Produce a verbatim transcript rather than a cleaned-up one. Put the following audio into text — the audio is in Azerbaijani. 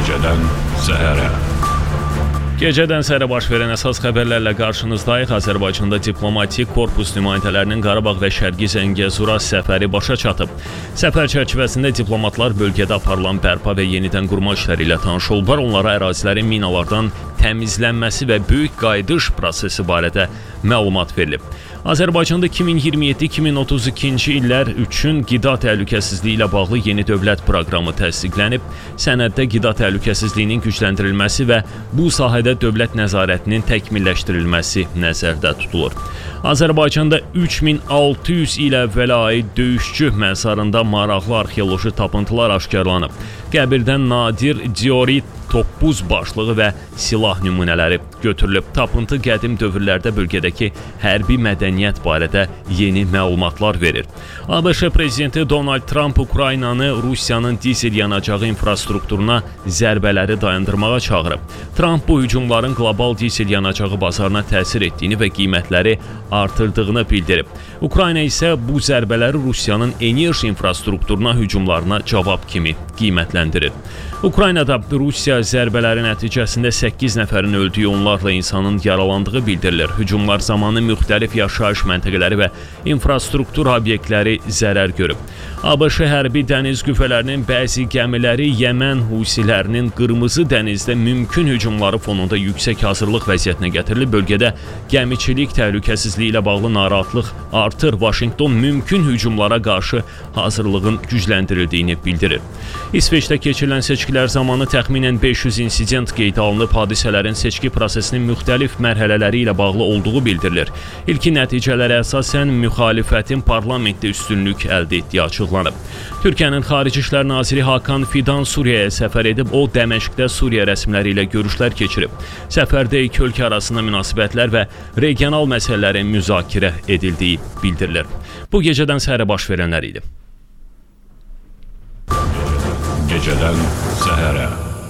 Gecədən Səhərə. Gecədən səhərə baş verən əsas xəbərlərlə qarşınızdayıq. Azərbaycanda diplomatik korpus nümayəndələrinin Qarabağ və Şərqi Zəngəzura səfəri başa çatıb. Səfər çərçivəsində diplomatlar bölgədə aparılan bərpa və yenidən qurma işləri ilə tanış olublar. Onlara ərazilərin minalardan təmizlənməsi və böyük qayıdış prosesi barədə məlumat verilib. Azərbaycanda iki min iyirmi yeddi iki min otuz ikinci illər üçün qida təhlükəsizliyi ilə bağlı yeni dövlət proqramı təsdiqlənib. Sənəddə qida təhlükəsizliyinin gücləndirilməsi və bu sahədə dövlət nəzarətinin təkmilləşdirilməsi nəzərdə tutulur. Azərbaycanda üç min altı yüz il əvvələ aid döyüşçü məzarında maraqlı arxeoloji tapıntılar aşkarlanıb. Qəbirdən nadir diorit, toppuz başlığı və silah nümunələri götürülüb. Tapıntı qədim dövrlərdə bölgədəki hərbi mədəniyyət barədə yeni məlumatlar verir. ABŞ prezidenti Donald Trump Ukraynanı Rusiyanın dizel yanacağı infrastrukturuna zərbələri dayandırmağa çağırıb. Trump bu hücumların qlobal dizel yanacağı bazarına təsir etdiyini və qiymətləri artırdığını bildirib. Ukrayna isə bu zərbələri Rusiyanın enerji infrastrukturuna hücumlarına cavab kimi qiymətləndirir. Ukraynada Rusiya zərbələri nəticəsində səkkiz nəfərin öldüyü, onlarla insanın yaralandığı bildirilir. Hücumlar zamanı müxtəlif yaşayış məntəqələri və infrastruktur obyektləri zərər görüb. ABŞ hərbi dəniz qüvvələrinin bəzi gəmiləri Yəmən husilərinin Qırmızı dənizdə mümkün hücumları fonunda yüksək hazırlıq vəziyyətinə gətirilib. Bölgədə gəmiçilik təhlükəsizliyi ilə bağlı narahatlıq artır. Vaşinqton mümkün hücumlara qarşı hazırlığın gücləndirildiyini bildirir. İsveçdə keçirilən seçkilər zamanı təxminən beş yüz insident qeydə alınıb. Hadisələrin seçki prosesinin müxtəlif mərhələləri ilə bağlı olduğu bildirilir. İlkin nəticələrə əsasən müxalifətin parlamentdə üstünlük əldə etdiyi açıqlanıb. Türkiyənin Xarici İşlər Naziri Hakan Fidan Suriyaya səfər edib. O, Dəməşqdə Suriya rəsmiləri ilə görüşlər keçirib. Səfərdə iki ölkə arasında münasibətlər və regional məsələlərin müzakirə edildiyi bildirilir. Bu gecədən səhərə baş verənlər idi. Gecədən Səhərə.